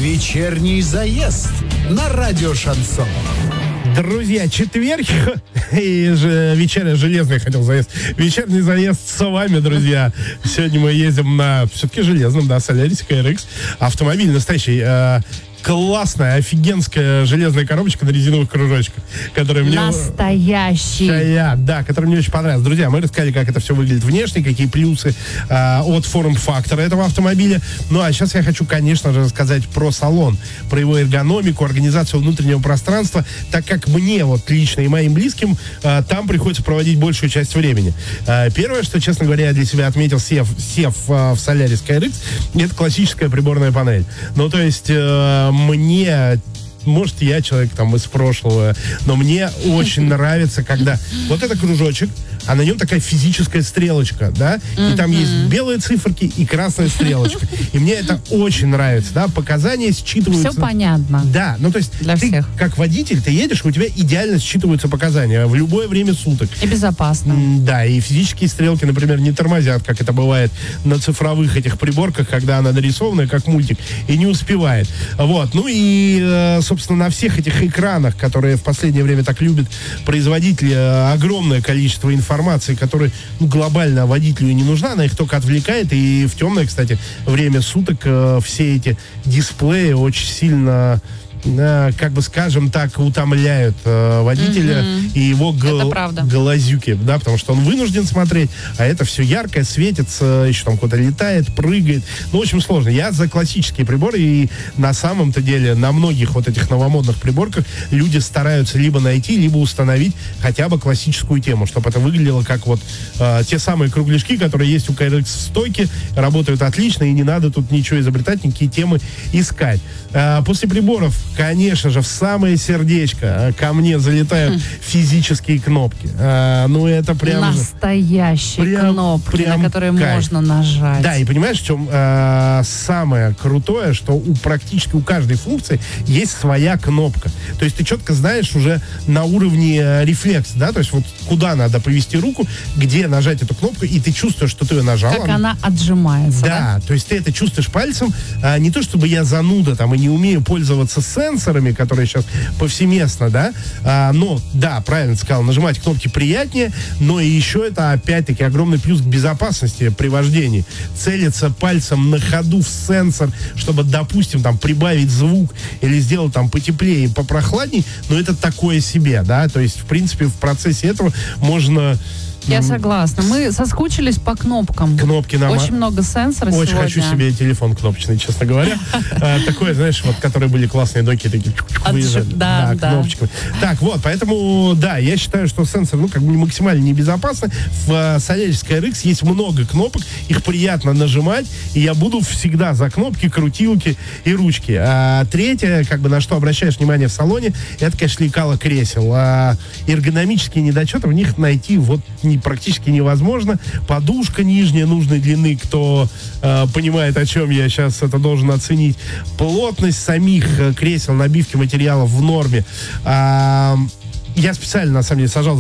Вечерний заезд на радио Шансон. Друзья, четверг и вечерний железный, хотел заезд. Вечерний заезд с вами, друзья. Сегодня мы ездим на все-таки железном, да, Solaris KRX. Автомобиль настоящий. Классная, офигенская железная коробочка на резиновых кружочках, которая мне... Настоящий. Да, которая мне очень понравилась. Друзья, мы рассказали, как это все выглядит внешне, какие плюсы от форм-фактора этого автомобиля. Ну, а сейчас я хочу, конечно же, рассказать про салон, про его эргономику, организацию внутреннего пространства, так как мне, вот лично и моим близким, там приходится проводить большую часть времени. Первое, что, честно говоря, я для себя отметил, сев в Solaris KRX, это классическая приборная панель. Ну, то есть... мне, может, я человек там из прошлого, но мне очень нравится, когда вот это кружочек, а на нем такая физическая стрелочка, да, и там есть белые циферки и красная стрелочка. И мне это очень нравится, да, показания считываются. Все понятно. Да, ну то есть для ты, всех. как водитель, ты едешь, у тебя идеально считываются показания в любое время суток. И безопасно. Да, и физические стрелки, например, не тормозят, как это бывает на цифровых этих приборках, когда она нарисованная, как мультик, и не успевает. Вот, ну и, собственно, на всех этих экранах, которые в последнее время так любят производители, огромное количество информации, которая глобально водителю не нужна, она их только отвлекает, и в темное, кстати, время суток все эти дисплеи очень сильно... как бы, скажем так, утомляют водителя и его глазюки, да, потому что он вынужден смотреть, а это все яркое, светится, еще там куда-то летает, прыгает. Ну, очень сложно. Я за классические приборы, и на самом-то деле на многих вот этих новомодных приборках люди стараются либо найти, либо установить хотя бы классическую тему, чтобы это выглядело как вот те самые кругляшки, которые есть у KRX в стойке, работают отлично, и не надо тут ничего изобретать, никакие темы искать. После приборов, конечно же, в самое сердечко ко мне залетают физические кнопки. Ну, это прям... Настоящие кнопки, прям на которые кайф. можно нажать. Да, и понимаешь, в чем самое крутое, что практически у каждой функции есть своя кнопка. То есть ты четко знаешь уже на уровне рефлекса, да, то есть вот куда надо повести руку, где нажать эту кнопку, и ты чувствуешь, что ты ее нажал. Как она отжимается, да? То есть ты это чувствуешь пальцем. Не то, чтобы я зануда там и не умею пользоваться сенсорами, которые сейчас повсеместно, да, но, да, правильно сказал, нажимать кнопки приятнее, но и еще это, опять-таки, огромный плюс к безопасности при вождении. Целиться пальцем на ходу в сенсор, чтобы, допустим, там, прибавить звук или сделать там потеплее и попрохладней, но это такое себе, да, то есть, в принципе, в процессе этого можно... Я согласна. Мы соскучились по кнопкам. Кнопки нам... Очень много сенсоров Очень сегодня. хочу себе телефон кнопочный, честно говоря. Такой, знаешь, вот, которые были классные доки, такие выезжали. Да, кнопочками. Так, вот, поэтому, да, я считаю, что сенсор, ну, как бы максимально небезопасно. В Solaris KRX есть много кнопок, их приятно нажимать, и я буду всегда за кнопки, крутилки и ручки. Третье, как бы, на что обращаешь внимание в салоне, это, конечно, лекало кресел. Эргономические недочеты в них найти вот практически невозможно. Подушка нижняя нужной длины, кто понимает, о чем я сейчас это должен оценить. Плотность самих кресел, набивки материалов в норме. Я специально, на самом деле, сажал